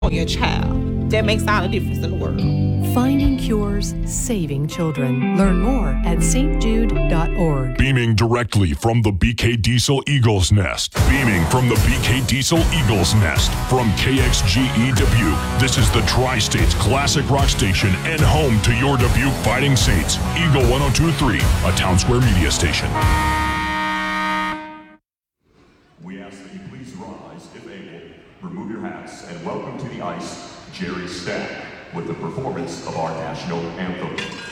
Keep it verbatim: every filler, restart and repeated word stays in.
on your child. That makes all the difference in the world. Finding cures, saving children. Learn more at s t jude dot org. Beaming directly from the B K Diesel Eagles Nest. Beaming from the B K Diesel Eagles Nest. From K X G E Dubuque, this is the Tri-States Classic Rock Station and home to your Dubuque Fighting Saints. Eagle one oh two point three, a Town Square media station. We ask that you please rise, if able, remove your hats, and welcome to the ice, Jerry Stack, with the performance of our national anthem.